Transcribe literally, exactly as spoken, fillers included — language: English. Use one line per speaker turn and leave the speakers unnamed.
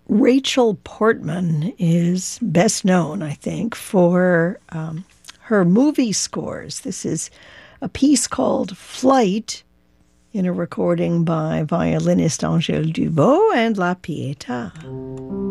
Rachel Portman is best known, I think, for um, her movie scores. This is a piece called Flight in a recording by violinist Angèle Dubot and La Pietà.